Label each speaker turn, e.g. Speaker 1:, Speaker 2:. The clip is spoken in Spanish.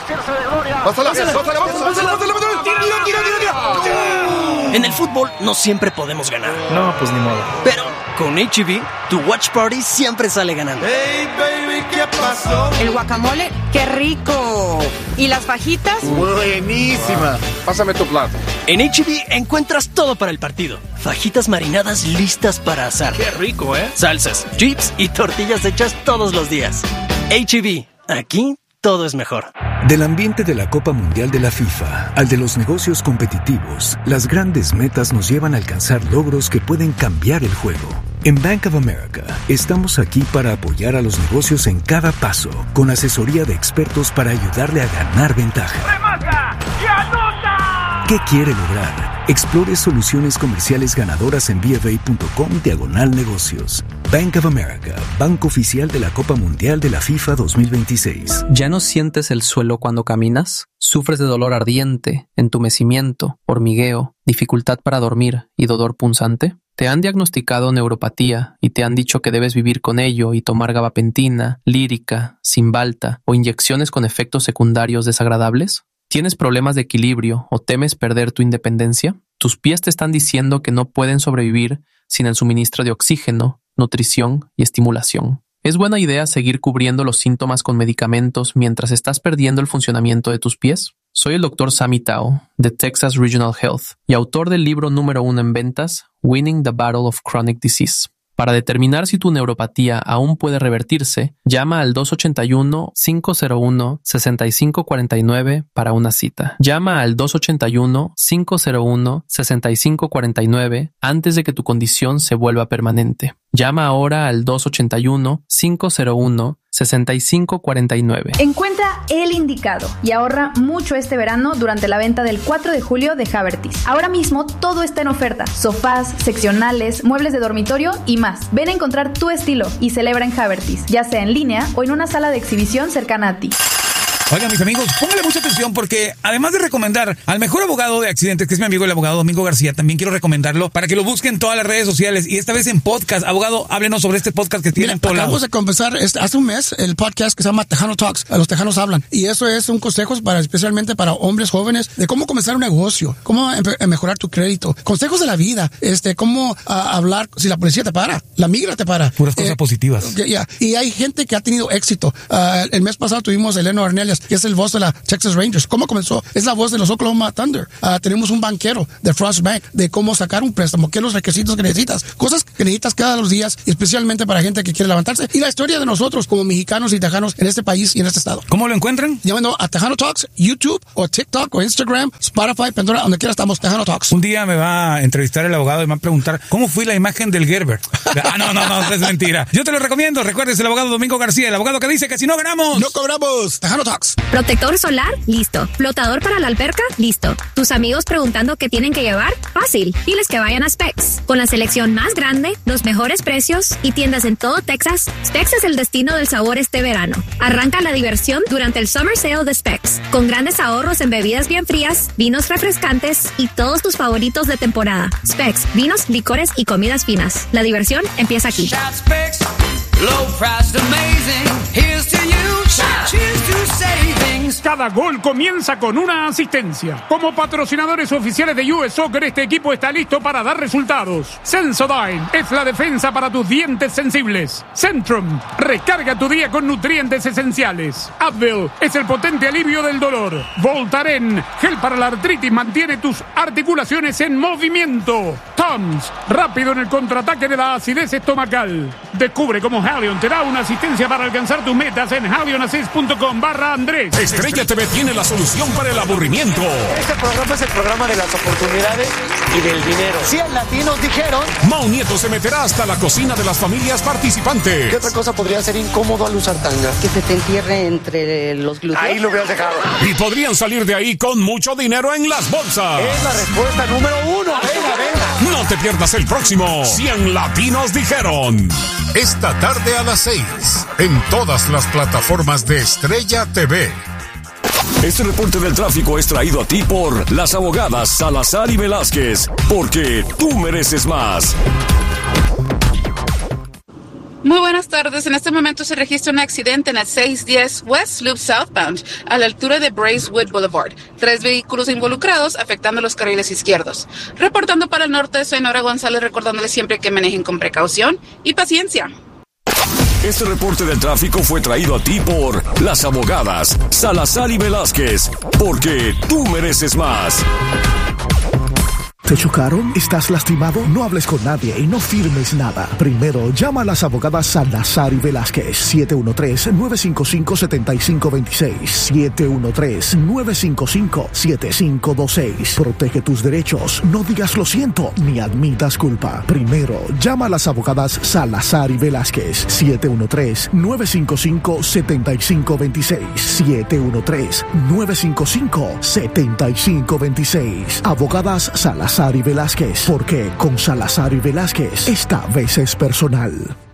Speaker 1: Pásala.
Speaker 2: En el fútbol no siempre podemos ganar.
Speaker 3: No, pues ni modo.
Speaker 2: Pero con H-E-B, tu watch party siempre sale ganando.
Speaker 1: Hey, baby, ¿qué pasó?
Speaker 4: El guacamole, ¡qué rico! ¿Y las fajitas?
Speaker 1: Buenísima. Pásame tu plato.
Speaker 2: En H-E-B encuentras todo para el partido. Fajitas marinadas listas para asar.
Speaker 3: ¡Qué rico, eh!
Speaker 2: Salsas, chips y tortillas hechas todos los días. H-E-B, aquí todo es mejor.
Speaker 5: Del ambiente de la Copa Mundial de la FIFA al de los negocios competitivos, las grandes metas nos llevan a alcanzar logros que pueden cambiar el juego. En Bank of America, estamos aquí para apoyar a los negocios en cada paso, con asesoría de expertos para ayudarle a ganar ventaja.
Speaker 6: ¡Remata y anota!
Speaker 5: ¿Qué quiere lograr? Explore soluciones comerciales ganadoras en BofA.com/negocios. Bank of America, banco oficial de la Copa Mundial de la FIFA 2026.
Speaker 7: ¿Ya no sientes el suelo cuando caminas? ¿Sufres de dolor ardiente, entumecimiento, hormigueo, dificultad para dormir y dolor punzante? ¿Te han diagnosticado neuropatía y te han dicho que debes vivir con ello y tomar gabapentina, lírica, Cymbalta o inyecciones con efectos secundarios desagradables? ¿Tienes problemas de equilibrio o temes perder tu independencia? ¿Tus pies te están diciendo que no pueden sobrevivir sin el suministro de oxígeno, nutrición y estimulación? ¿Es buena idea seguir cubriendo los síntomas con medicamentos mientras estás perdiendo el funcionamiento de tus pies? Soy el Dr. Sammy Tao, de Texas Regional Health, y autor del libro número 1 en ventas, Winning the Battle of Chronic Disease. Para determinar si tu neuropatía aún puede revertirse, llama al 281-501-6549 para una cita. Llama al 281-501-6549 antes de que tu condición se vuelva permanente. Llama ahora al 281-501-6549.
Speaker 8: Encuentra el indicado y ahorra mucho este verano durante la venta del 4 de julio de Havertys. Ahora mismo todo está en oferta. Sofás, seccionales, muebles de dormitorio y más. Ven a encontrar tu estilo y celebra en Havertys, ya sea en línea o en una sala de exhibición cercana a ti.
Speaker 9: Oigan, mis amigos, pónganle mucha atención porque además de recomendar al mejor abogado de accidentes, que es mi amigo el abogado Domingo García, también quiero recomendarlo para que lo busquen en todas las redes sociales y esta vez en podcast. Abogado, háblenos sobre este podcast que tienen todos lados.
Speaker 10: Acabamos de comenzar hace un mes el podcast que se llama Tejano Talks, Los Tejanos Hablan, y eso es un consejo especialmente para hombres jóvenes de cómo comenzar un negocio, cómo mejorar tu crédito, consejos de la vida, cómo hablar si la policía te para, la migra te para.
Speaker 9: Puras cosas positivas.
Speaker 10: Y hay gente que ha tenido éxito. El mes pasado tuvimos a Eleno Arnelias, que es el voz de la Texas Rangers. ¿Cómo comenzó? Es la voz de los Oklahoma Thunder. Tenemos un banquero de Frost Bank, de cómo sacar un préstamo, qué son los requisitos que necesitas, cosas que necesitas cada los días, y especialmente para gente que quiere levantarse, y la historia de nosotros como mexicanos y tejanos en este país y en este estado.
Speaker 9: ¿Cómo lo encuentran?
Speaker 10: Llamando a Tejano Talks, YouTube o TikTok o Instagram, Spotify, Pandora, donde quiera estamos, Tejano Talks.
Speaker 9: Un día me va a entrevistar el abogado y me va a preguntar ¿cómo fue la imagen del Gerber? No, es mentira. Yo te lo recomiendo. Recuerdes el abogado Domingo García, el abogado que dice que si no ganamos,
Speaker 10: no cobramos. Tejano Talks.
Speaker 11: ¿Protector solar? Listo. ¿Flotador para la alberca? Listo. ¿Tus amigos preguntando qué tienen que llevar? Fácil. Diles que vayan a Specs. Con la selección más grande, los mejores precios y tiendas en todo Texas, Specs es el destino del sabor este verano. Arranca la diversión durante el Summer Sale de Specs, con grandes ahorros en bebidas bien frías, vinos refrescantes y todos tus favoritos de temporada. Specs, vinos, licores y comidas finas. La diversión empieza aquí.
Speaker 6: Cada gol comienza con una asistencia. Como patrocinadores oficiales de US Soccer, este equipo está listo para dar resultados. Sensodyne es la defensa para tus dientes sensibles. Centrum, recarga tu día con nutrientes esenciales. Advil es el potente alivio del dolor. Voltaren, gel para la artritis, mantiene tus articulaciones en movimiento. Tums, rápido en el contraataque de la acidez estomacal. Descubre cómo Halion te da una asistencia para alcanzar tus metas en halionassist.com/Andrés.
Speaker 12: Estrella TV tiene la solución para el aburrimiento.
Speaker 13: Este programa es el programa de las oportunidades y del dinero. 100 latinos dijeron.
Speaker 12: Mau Nieto se meterá hasta la cocina de las familias participantes.
Speaker 13: ¿Qué otra cosa podría ser incómodo al usar tanga?
Speaker 4: Que se te entierre entre los glúteos.
Speaker 13: Ahí lo hubieras dejado.
Speaker 12: Y podrían salir de ahí con mucho dinero en las bolsas.
Speaker 13: Es la respuesta número 1. Venga.
Speaker 12: No te pierdas el próximo 100 latinos dijeron. Esta tarde a las 6 en todas las plataformas de Estrella TV.
Speaker 14: Este reporte del tráfico es traído a ti por las abogadas Salazar y Velázquez, porque tú mereces más.
Speaker 3: Muy buenas tardes. En este momento se registra un accidente en el 610 West Loop Southbound, a la altura de Bracewood Boulevard. 3 vehículos involucrados afectando los carriles izquierdos. Reportando para el norte, soy Nora González, recordándoles siempre que manejen con precaución y paciencia.
Speaker 14: Este reporte del tráfico fue traído a ti por las abogadas Salazar y Velázquez, porque tú mereces más.
Speaker 15: ¿Te chocaron? ¿Estás lastimado? No hables con nadie y no firmes nada. Primero, llama a las abogadas Salazar y Velázquez. 713-955-7526. 713-955-7526. Protege tus derechos. No digas lo siento ni admitas culpa. Primero, llama a las abogadas Salazar y Velázquez. 713-955-7526. 713-955-7526. Abogadas Salazar y Velázquez, porque con Salazar y Velázquez esta vez es personal.